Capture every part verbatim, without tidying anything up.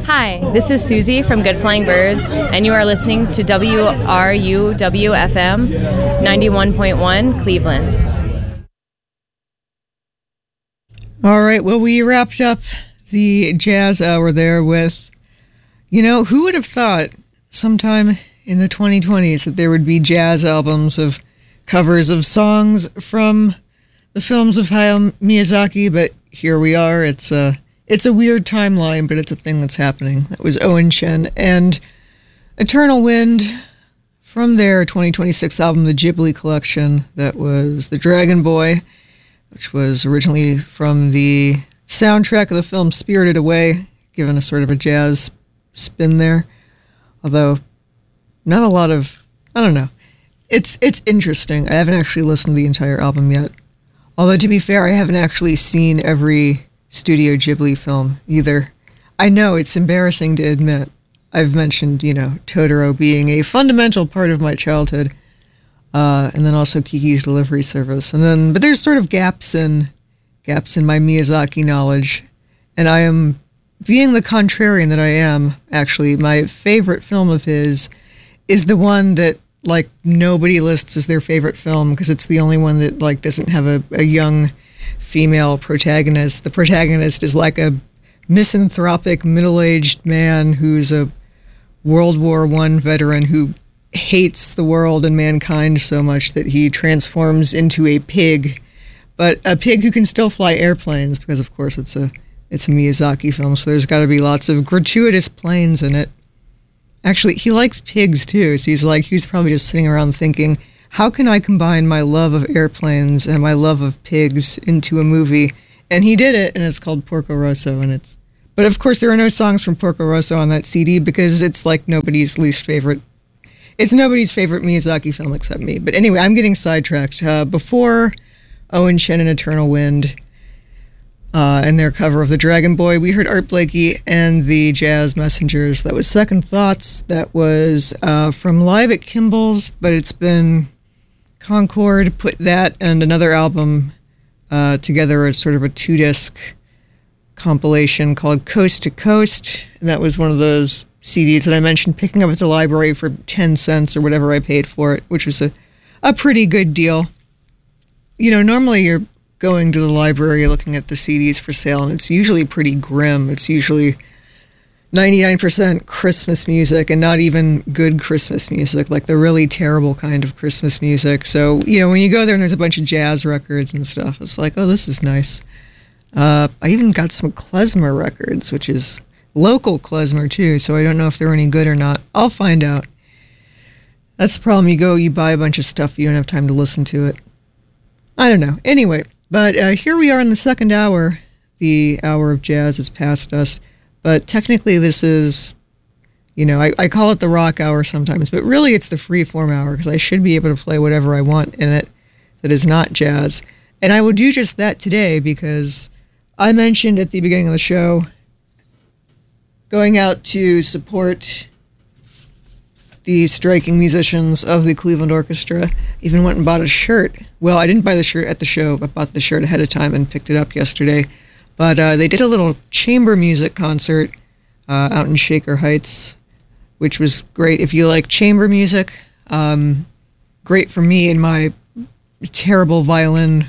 Hi, this is Susie from Good Flying Birds, and you are listening to W R U W F M ninety-one point one Cleveland. All right, well, we wrapped up the jazz hour there with, you know, who would have thought sometime in the twenty twenties that there would be jazz albums of covers of songs from the films of Hayao Miyazaki, but here we are. It's a, it's a weird timeline, but it's a thing that's happening. That was Owen Chen and Eternal Wind from their twenty twenty-six album, The Ghibli Collection. That was The Dragon Boy, which was originally from the soundtrack of the film Spirited Away, given a sort of a jazz spin there. Although, not a lot of, I don't know. It's it's interesting. I haven't actually listened to the entire album yet. Although, to be fair, I haven't actually seen every Studio Ghibli film either. I know, it's embarrassing to admit. I've mentioned, you know, Totoro being a fundamental part of my childhood. Uh, and then also Kiki's Delivery Service. And then, but there's sort of gaps in, gaps in my Miyazaki knowledge. And I am, being the contrarian that I am, actually, my favorite film of his is the one that, like, nobody lists as their favorite film because it's the only one that, like, doesn't have a, a young female protagonist. The protagonist is like a misanthropic, middle-aged man who's a World War One veteran who hates the world and mankind so much that he transforms into a pig, but a pig who can still fly airplanes because, of course, it's a it's a Miyazaki film, so there's got to be lots of gratuitous planes in it. Actually, he likes pigs too, so he's like he's probably just sitting around thinking, how can I combine my love of airplanes and my love of pigs into a movie? And he did it, and it's called Porco Rosso, and it's but of course there are no songs from Porco Rosso on that C D because it's like nobody's least favorite. It's nobody's favorite Miyazaki film except me. But anyway, I'm getting sidetracked. Uh, before Owen Chen and Eternal Wind uh, and their cover of The Dragon Boy, we heard Art Blakey and the Jazz Messengers. That was Second Thoughts. That was uh, from Live at Kimball's, but it's been Concord put that and another album uh, together as sort of a two-disc compilation called Coast to Coast. And that was one of those C Ds that I mentioned picking up at the library for ten cents or whatever I paid for it, which was a, a pretty good deal. You know, normally you're going to the library looking at the C Ds for sale, and it's usually pretty grim. It's usually ninety-nine percent Christmas music and not even good Christmas music, like the really terrible kind of Christmas music. So, you know, when you go there and there's a bunch of jazz records and stuff, it's like, oh, this is nice. Uh, I even got some klezmer records, which is local klezmer too, so I don't know if they're any good or not. I'll find out. That's the problem. You go, you buy a bunch of stuff, you don't have time to listen to it. I don't know. Anyway, but uh, here we are in the second hour. The hour of jazz has passed us, but technically this is, you know, I, I call it the rock hour sometimes, but really it's the freeform hour because I should be able to play whatever I want in it that is not jazz. And I will do just that today because I mentioned at the beginning of the show going out to support the striking musicians of the Cleveland Orchestra. Even went and bought a shirt. Well, I didn't buy the shirt at the show. I bought the shirt ahead of time and picked it up yesterday. But uh, they did a little chamber music concert uh, out in Shaker Heights, which was great. If you like chamber music, um, great for me in my terrible violin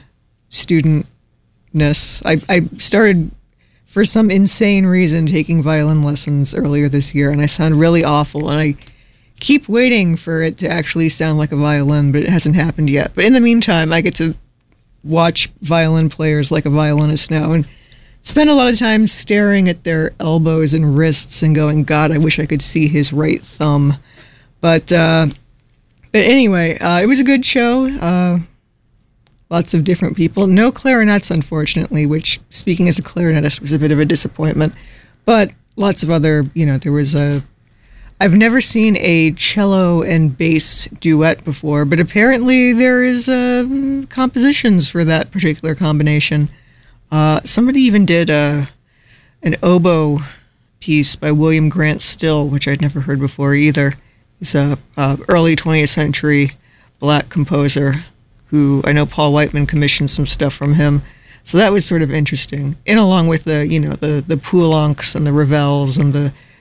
studentness. I, I started, for some insane reason, taking violin lessons earlier this year, and I sound really awful, and I keep waiting for it to actually sound like a violin, but it hasn't happened yet. But in the meantime, I get to watch violin players like a violinist now, and spend a lot of time staring at their elbows and wrists and going, God, I wish I could see his right thumb. But uh, but anyway, uh, it was a good show. Uh, lots of different people. No clarinets, unfortunately, which, speaking as a clarinetist, was a bit of a disappointment. But lots of other, you know, there was a... I've never seen a cello and bass duet before, but apparently there is uh, compositions for that particular combination. Uh, somebody even did a, an oboe piece by William Grant Still, which I'd never heard before either. He's a, a early twentieth century black composer who I know Paul Whiteman commissioned some stuff from him. So that was sort of interesting. And along with the, you know, the, the Poulencs and the Ravels and the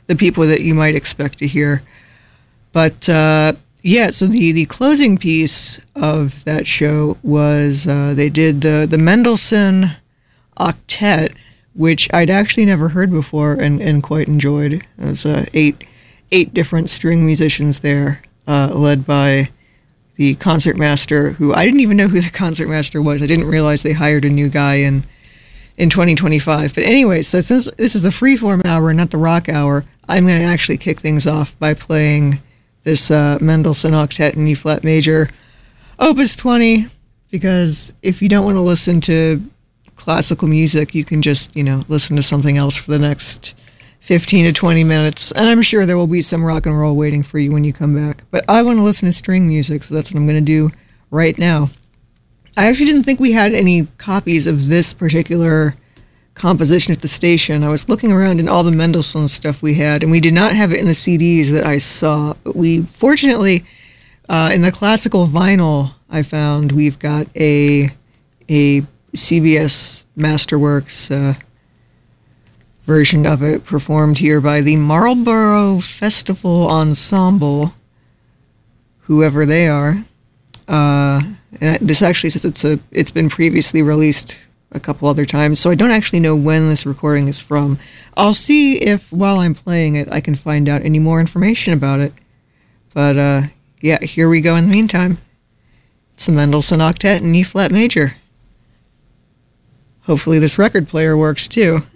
the people that you might expect to hear. But uh, yeah, so the, the closing piece of that show was uh, they did the, the Mendelssohn Octet, which I'd actually never heard before and, and quite enjoyed. It was uh, eight eight different string musicians there, uh, led by the concertmaster, who I didn't even know who the concertmaster was. I didn't realize they hired a new guy in in twenty twenty-five. But anyway, so since this is the freeform hour, not the rock hour, I'm going to actually kick things off by playing this uh, Mendelssohn Octet in E-flat major, Opus twenty, because if you don't want to listen to classical music, you can just, you know, listen to something else for the next fifteen to twenty minutes, and I'm sure there will be some rock and roll waiting for you when you come back. But I want to listen to string music, so that's what I'm going to do right now. I actually didn't think we had any copies of this particular composition at the station. I was looking around in all the Mendelssohn stuff we had, and we did not have it in the C Ds that I saw. But we, fortunately, uh, in the classical vinyl I found, we've got a a C B S Masterworks uh, version of it performed here by the Marlborough Festival Ensemble, whoever they are. Uh, and this actually says it's a it's been previously released a couple other times, so I don't actually know when this recording is from. I'll see if while I'm playing it I can find out any more information about it. But uh, yeah, here we go in the meantime. It's the Mendelssohn Octet in E-flat major. Hopefully this record player works too.